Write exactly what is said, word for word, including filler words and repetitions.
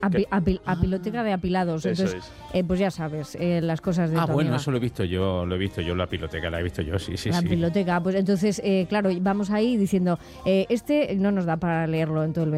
Api, api, apiloteca de apilados. Eso Entonces, es. eh, pues ya sabes, eh, las cosas de Ah, tu bueno, amiga. eso lo he visto yo, lo he visto yo, la piloteca, la he visto yo, sí, sí, La sí. piloteca, pues entonces, eh, claro, vamos ahí diciendo, eh, este no nos da para leerlo en todo el